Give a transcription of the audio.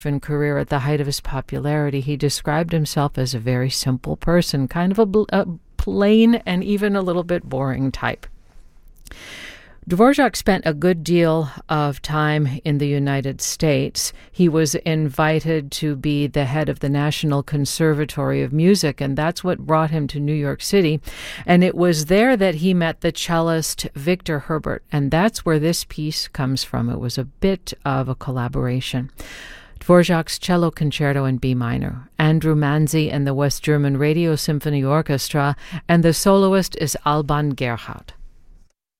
and career at the height of his popularity, he described himself as a very simple person, kind of a plain and even a little bit boring type. Dvorak spent a good deal of time in the United States. He was invited to be the head of the National Conservatory of Music, and that's what brought him to New York City. And it was there that he met the cellist Victor Herbert, and that's where this piece comes from. It was a bit of a collaboration. Dvorak's Cello Concerto in B minor, Andrew Manzi and the West German Radio Symphony Orchestra, and the soloist is Alban Gerhardt.